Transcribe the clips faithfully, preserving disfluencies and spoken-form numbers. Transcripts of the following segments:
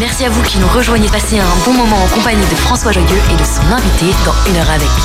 Merci à vous qui nous rejoignez passer un bon moment en compagnie de François Joyeux et de son invité dans Une heure avec.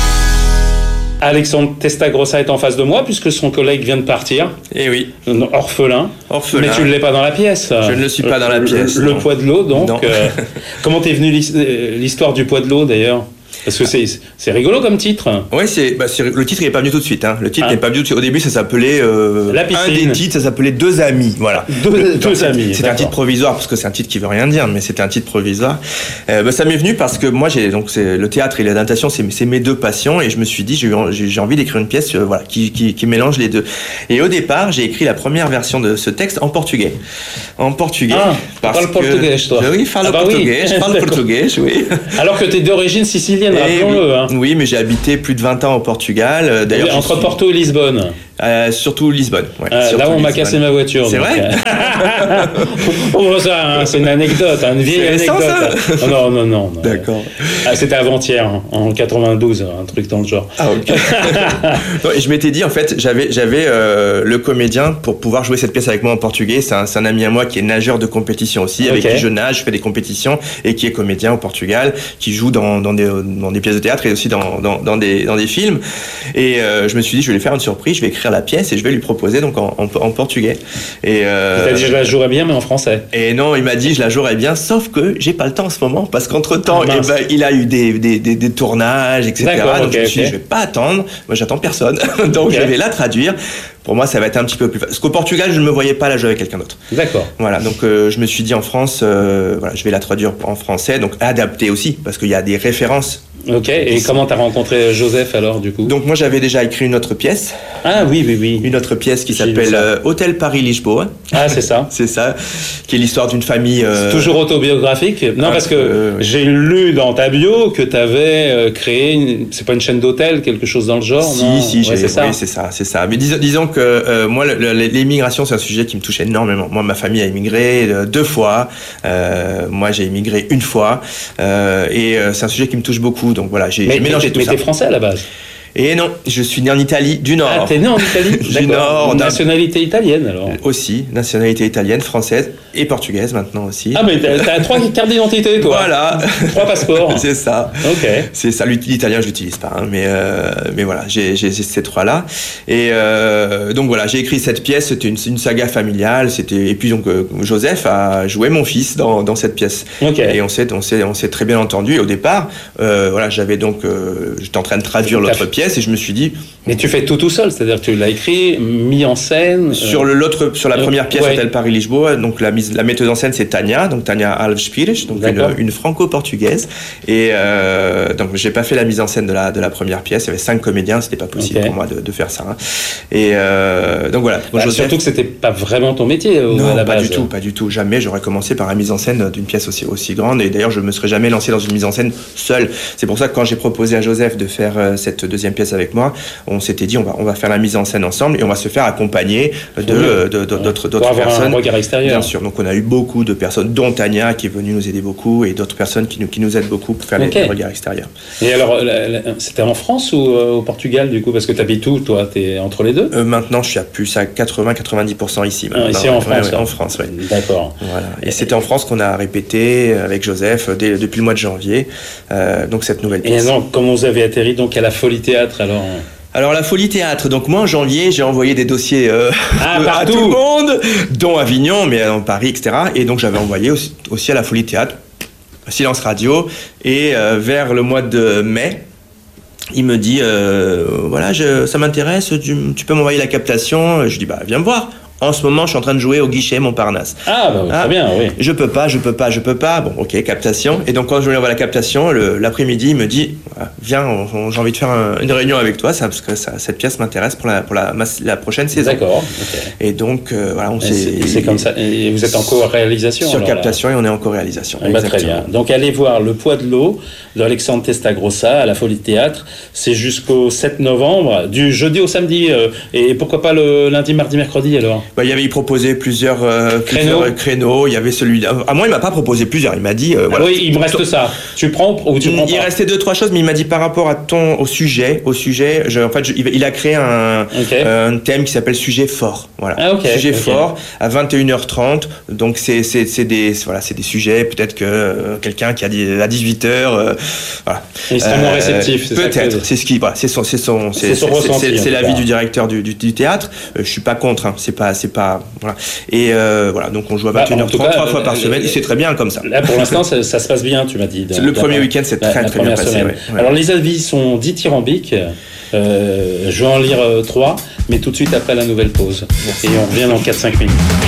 Alexandre Testagrossa est en face de moi puisque son collègue vient de partir. Eh oui. Orphelin. Orphelin. Mais tu ne l'es pas dans la pièce. Je ne le suis pas dans la pièce. Le, le poids de l'eau, donc. Euh, comment t'es venu l'histoire du poids de l'eau, d'ailleurs ? Parce que c'est, c'est rigolo comme titre. Ouais, c'est, bah, c'est, le titre n'est pas venu tout de suite. Hein. Le titre ah. n'est pas venu tout de suite. Au début, ça s'appelait. Euh, La piscine. Un des titres, ça s'appelait Deux amis. Voilà. Deux, deux c'est, amis. C'est un titre provisoire parce que c'est un titre qui veut rien dire, mais c'était un titre provisoire. Euh, bah, ça m'est venu parce que moi, j'ai donc c'est le théâtre et la natation, c'est, c'est mes deux passions, et je me suis dit, j'ai, j'ai, j'ai envie d'écrire une pièce, euh, voilà, qui, qui, qui mélange les deux. Et au départ, j'ai écrit la première version de ce texte en portugais. En portugais. Ah, parce tu parles que, portugais, toi. Oui, je parle ah bah portugais. Oui. Je parle portugais, oui. Alors que tu es d'origine sicilienne, rappelons-le. Oui. Hein. Oui, mais j'ai habité plus de vingt ans au Portugal. D'ailleurs, entre suis... Porto et Lisbonne. Euh, surtout Lisbonne. Ouais, euh, surtout là où on Lisbonne. m'a cassé ma voiture. C'est donc, vrai euh... oh, ça, hein, c'est une anecdote, une vieille c'est anecdote. Récent, ça non, non, non, non. D'accord. Ah, c'était avant-hier, en quatre-vingt-douze, un truc dans le genre. Ah, ok. Non, et je m'étais dit, en fait, j'avais, j'avais euh, le comédien pour pouvoir jouer cette pièce avec moi en portugais. C'est un, c'est un ami à moi qui est nageur de compétition aussi, avec okay. qui je nage, je fais des compétitions, et qui est comédien au Portugal, qui joue dans, dans, des, dans des pièces de théâtre et aussi dans, dans, dans, des, dans des films. Et euh, je me suis dit, je vais lui faire une surprise, je vais écrire la pièce et je vais lui proposer donc en, en, en portugais. Et euh, t'as dit je la jouerais bien mais en français. Et non, il m'a dit je la jouerais bien, sauf que j'ai pas le temps en ce moment parce qu'entre temps, ah, eh ben, il a eu des, des, des, des tournages, et cetera. D'accord, donc okay, je me suis okay. dit je vais pas attendre, moi j'attends personne, donc okay. je vais la traduire. Pour moi, ça va être un petit peu plus facile. Parce qu'au Portugal, je ne me voyais pas la jouer avec quelqu'un d'autre. D'accord. Voilà, donc euh, je me suis dit en France, euh, voilà, je vais la traduire en français, donc adapter aussi, parce qu'il y a des références. Ok, et comment t'as rencontré Joseph alors du coup ? Donc moi j'avais déjà écrit une autre pièce. Ah oui, oui, oui. Une autre pièce qui J'ai s'appelle euh, Hôtel Paris-Lisboa. Ah c'est ça. C'est ça, qui est l'histoire d'une famille... Euh... C'est toujours autobiographique ? Non, ah, parce que euh, oui. j'ai lu dans ta bio que t'avais euh, créé, une... c'est pas une chaîne d'hôtel, quelque chose dans le genre, si, non ? Si, ouais, j'ai... c'est ça. oui, c'est ça, c'est ça. Mais dis- disons que euh, moi, le, le, l'immigration, c'est un sujet qui me touche énormément. Moi, ma famille a immigré euh, deux fois. Euh, moi, j'ai immigré une fois. Euh, et euh, c'est un sujet qui me touche beaucoup. Donc voilà, j'ai, mais, j'ai mélangé mais, tout mais ça. Mais t'es français à la base ? Et non, je suis né en Italie du Nord. Ah, t'es né en Italie du Nord. Nationalité italienne, alors. Aussi, nationalité italienne, française et portugaise maintenant aussi. Ah, mais t'as, t'as trois cartes d'identité, toi. Voilà. Trois passeports. C'est ça. Ok. C'est ça. L'italien, je l'utilise pas, hein, mais euh, mais voilà, j'ai, j'ai ces trois-là. Et euh, donc voilà, j'ai écrit cette pièce. C'était une, une saga familiale. C'était et puis donc euh, Joseph a joué mon fils dans dans cette pièce. Ok. Et on s'est on s'est on s'est très bien entendu. Et au départ, euh, voilà, j'avais donc euh, j'étais en train de traduire l'autre pièce. Et je me suis dit... Mais tu fais tout tout seul, c'est-à-dire que tu l'as écrit, mis en scène... Sur, le, l'autre, sur la première pièce, ouais. Hôtel Paris-Lisboa, donc la, mise, la metteuse en scène, c'est Tania, donc Tania Alves Pires, donc une, une franco-portugaise. Et euh, donc, j'ai pas fait la mise en scène de la, de la première pièce, il y avait cinq comédiens, c'était pas possible okay. pour moi de, de faire ça. Hein. Et euh, donc voilà. Bah, Joseph, surtout que c'était pas vraiment ton métier au, non, à la pas base. du tout, pas du tout. Jamais j'aurais commencé par la mise en scène d'une pièce aussi, aussi grande. Et d'ailleurs, je me serais jamais lancé dans une mise en scène seul. C'est pour ça que quand j'ai proposé à Joseph de faire euh, cette deuxième pièce avec moi, on s'était dit on va on va faire la mise en scène ensemble et on va se faire accompagner de, de, de, de d'autres d'autres pour personnes. Un regard extérieur. Bien sûr. Donc on a eu beaucoup de personnes, dont Tania qui est venue nous aider beaucoup et d'autres personnes qui nous qui nous aident beaucoup pour faire okay. les, les regards extérieurs. Et alors c'était en France ou au Portugal du coup parce que tu habites où toi, t'es entre les deux? euh, Maintenant je suis à plus à quatre-vingts à quatre-vingt-dix pour cent ici. Ah, ici en France. Ouais, ouais, en France, ouais. D'accord. Voilà. Et, et c'était en France qu'on a répété avec Joseph dès, depuis le mois de janvier. Euh, donc cette nouvelle pièce. Et donc comment vous avez atterri donc à la Folie Théâtre alors? Alors la Folie Théâtre, donc moi en janvier j'ai envoyé des dossiers euh, ah, à tout le monde, dont Avignon, mais en Paris, et cetera. Et donc j'avais envoyé aussi, aussi à la Folie Théâtre, Silence Radio, et euh, vers le mois de mai, il me dit euh, voilà, je, ça m'intéresse, tu, tu peux m'envoyer la captation. Je dis bah viens me voir. En ce moment, je suis en train de jouer au guichet Montparnasse. Ah, bah, ah, très bien, oui. Je peux pas, je peux pas, je peux pas. Bon, ok, captation. Et donc, quand je lui envoie la captation, le, l'après-midi, il me dit voilà, viens, on, on, j'ai envie de faire un, une réunion avec toi, ça, parce que ça, cette pièce m'intéresse pour la, pour la, la prochaine saison. D'accord. Okay. Et donc, euh, voilà, on et s'est. C'est, c'est comme ça. Et vous êtes en co-réalisation Sur alors, captation, là. Et on est en co-réalisation. Eh ben, très bien. Donc, allez voir Le Poids de l'eau d'Alexandre Testagrossa à la Folie Théâtre. C'est jusqu'au sept novembre, du jeudi au samedi. Euh, et pourquoi pas le lundi, mardi, mercredi alors? Bah, il y avait il proposait plusieurs, euh, Créneaux. plusieurs créneaux. Il y avait celui-là. À moi, il m'a pas proposé plusieurs. Il m'a dit. Euh, Ah voilà. oui, il me reste ça. Tu prends ou tu prends Il pas? restait deux trois choses, mais il m'a dit par rapport à ton au sujet, au sujet. Je, en fait, je, il a créé un, Okay. euh, un thème qui s'appelle sujet fort. Voilà. Ah, okay, sujet okay. fort à vingt et une heures trente. Donc c'est c'est c'est des voilà c'est des sujets. Peut-être que euh, quelqu'un qui a dit à dix-huit heures. Euh, voilà. Extrêmement Euh, réceptif. C'est ça que Peut-être. C'est ce qui voilà. C'est son c'est son C'est son c'est ressenti, c'est, en c'est tout l'avis cas. du directeur du, du, du théâtre. Euh, je suis pas contre. Hein. C'est pas c'est pas voilà. Et euh, voilà. Donc on joue à Bah, vingt et une heures en tout trente cas, trois fois par euh, semaine. euh, Et c'est très bien comme ça. Là, pour l'instant, ça, ça se passe bien, tu m'as dit. C'est le premier week-end, c'est la, très la très bien passé. semaine. Ouais, ouais. Alors, les avis sont dithyrambiques. Euh, je vais en lire euh, trois, mais tout de suite après la nouvelle pause. Merci. Et on revient dans quatre cinq minutes.